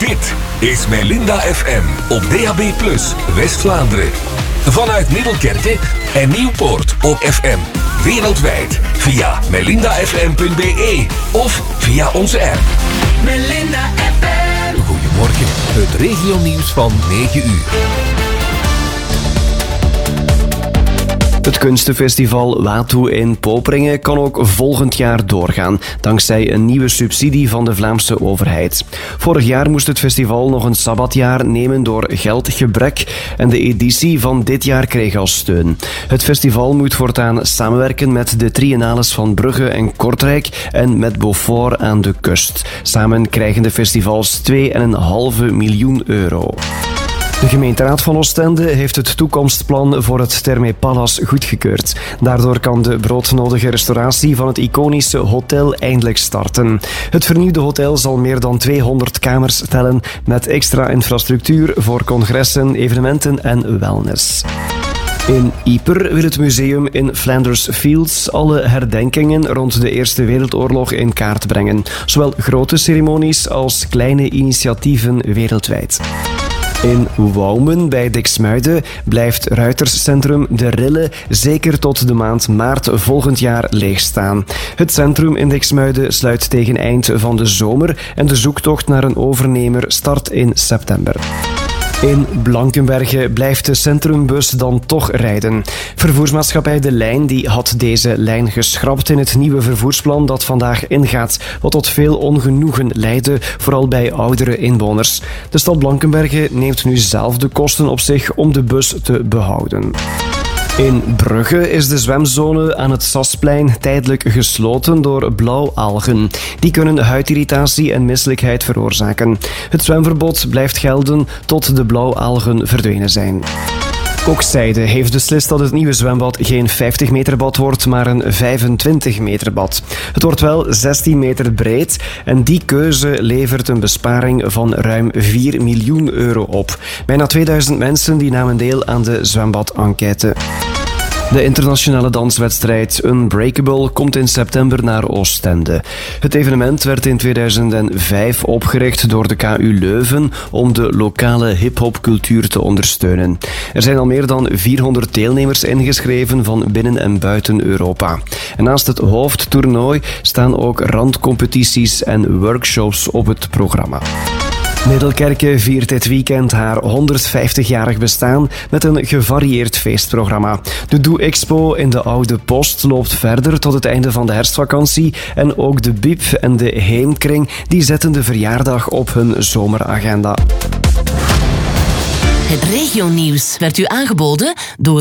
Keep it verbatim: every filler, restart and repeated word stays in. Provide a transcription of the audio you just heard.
Dit is Melinda F M op D A B plus, West-Vlaanderen. Vanuit Middelkerke en Nieuwpoort op F M. Wereldwijd via melinda f m punt b e of via onze app. Melinda F M. Goedemorgen, het regionieuws van negen uur. Het kunstenfestival Watu in Poperinge kan ook volgend jaar doorgaan, dankzij een nieuwe subsidie van de Vlaamse overheid. Vorig jaar moest het festival nog een sabbatjaar nemen door geldgebrek en de editie van dit jaar kreeg als steun. Het festival moet voortaan samenwerken met de Triennales van Brugge en Kortrijk en met Beaufort aan de kust. Samen krijgen de festivals twee komma vijf miljoen euro. De gemeenteraad van Oostende heeft het toekomstplan voor het Thermae Palace goedgekeurd. Daardoor kan de broodnodige restauratie van het iconische hotel eindelijk starten. Het vernieuwde hotel zal meer dan tweehonderd kamers tellen met extra infrastructuur voor congressen, evenementen en wellness. In Yper wil het museum in Flanders Fields alle herdenkingen rond de Eerste Wereldoorlog in kaart brengen. Zowel grote ceremonies als kleine initiatieven wereldwijd. In Wouwen bij Diksmuide blijft ruiterscentrum De Rille zeker tot de maand maart volgend jaar leegstaan. Het centrum in Diksmuide sluit tegen eind van de zomer en de zoektocht naar een overnemer start in september. In Blankenberge blijft de centrumbus dan toch rijden. Vervoersmaatschappij De Lijn die had deze lijn geschrapt in het nieuwe vervoersplan dat vandaag ingaat, wat tot veel ongenoegen leidde, vooral bij oudere inwoners. De stad Blankenberge neemt nu zelf de kosten op zich om de bus te behouden. In Brugge is de zwemzone aan het Sasplein tijdelijk gesloten door blauwalgen. Die kunnen huidirritatie en misselijkheid veroorzaken. Het zwemverbod blijft gelden tot de blauwalgen verdwenen zijn. Kokzijde heeft beslist dat het nieuwe zwembad geen vijftig meter bad wordt, maar een vijfentwintig meter bad. Het wordt wel zestien meter breed en die keuze levert een besparing van ruim vier miljoen euro op. Bijna tweeduizend mensen die namen deel aan de zwembad-enquête. De internationale danswedstrijd Unbreakable komt in september naar Oostende. Het evenement werd in tweeduizend vijf opgericht door de K U Leuven om de lokale hip-hopcultuur te ondersteunen. Er zijn al meer dan vierhonderd deelnemers ingeschreven van binnen en buiten Europa. En naast het hoofdtoernooi staan ook randcompetities en workshops op het programma. Middelkerke viert dit weekend haar honderdvijftigjarig bestaan met een gevarieerd feestprogramma. De Doe Expo in de Oude Post loopt verder tot het einde van de herfstvakantie en ook de B I P en de Heemkring die zetten de verjaardag op hun zomeragenda. Het regionieuws werd u aangeboden door